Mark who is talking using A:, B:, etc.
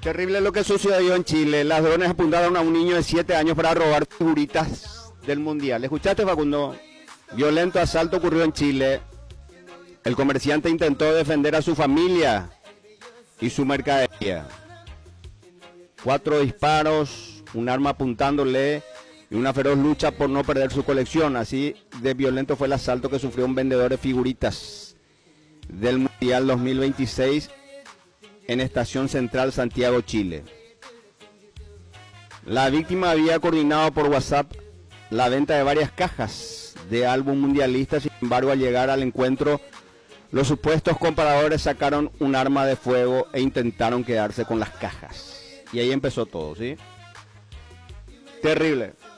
A: Terrible lo que sucedió en Chile. Ladrones apuntaron a un niño de 7 años para robar figuritas del Mundial. ¿Escuchaste, Facundo? Violento asalto ocurrió en Chile. El comerciante intentó defender a su familia y su mercadería. 4 disparos, un arma apuntándole y una feroz lucha por no perder su colección. Así de violento fue el asalto que sufrió un vendedor de figuritas del Mundial 2026 en Estación Central, Santiago, Chile. La víctima había coordinado por WhatsApp la venta de varias cajas de álbum mundialista. Sin embargo, al llegar al encuentro, los supuestos compradores sacaron un arma de fuego e intentaron quedarse con las cajas. Y ahí empezó todo, ¿sí? Terrible.